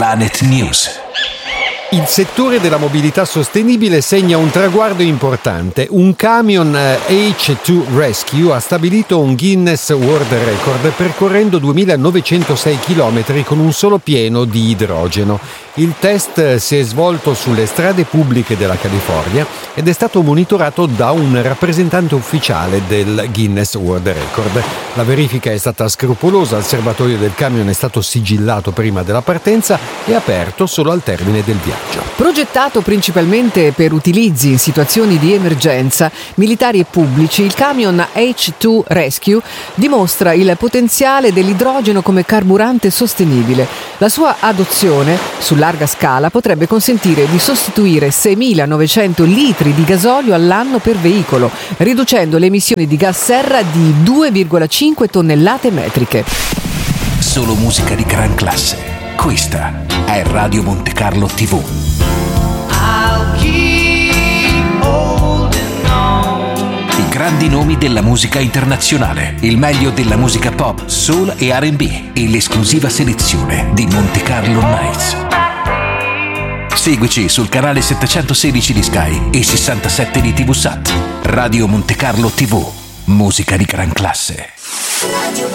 Planet News. Il settore della mobilità sostenibile segna un traguardo importante. Un camion H2 Rescue ha stabilito un Guinness World Record percorrendo 2.906 km con un solo pieno di idrogeno. Il test si è svolto sulle strade pubbliche della California ed è stato monitorato da un rappresentante ufficiale del Guinness World Record. La verifica è stata scrupolosa, il serbatoio del camion è stato sigillato prima della partenza e aperto solo al termine del viaggio. Progettato principalmente per utilizzi in situazioni di emergenza, militari e pubblici, il camion H2 Rescue dimostra il potenziale dell'idrogeno come carburante sostenibile. La sua adozione su larga scala potrebbe consentire di sostituire 6.900 litri di gasolio all'anno per veicolo, riducendo le emissioni di gas serra di 2,5 tonnellate metriche. Solo musica di gran classe. Questa è Radio Monte Carlo TV. I grandi nomi della musica internazionale, il meglio della musica pop, soul e R&B e l'esclusiva selezione di Monte Carlo Nights. Seguici sul canale 716 di Sky e 67 di TV Sat. Radio Monte Carlo TV, musica di gran classe.